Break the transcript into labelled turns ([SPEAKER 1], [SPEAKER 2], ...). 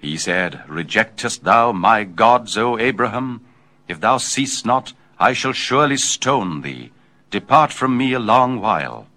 [SPEAKER 1] He said, Rejectest thou my gods, O Abraham? If thou cease not, I shall surely stone thee. Depart from me a long while.